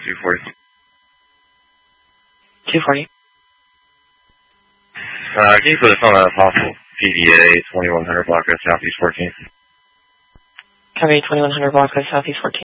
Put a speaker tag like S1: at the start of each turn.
S1: 240.
S2: 240.
S1: Can you put us on a possible PDA 2100 block of Southeast 14th?
S2: Copy 2100 block of Southeast 14th.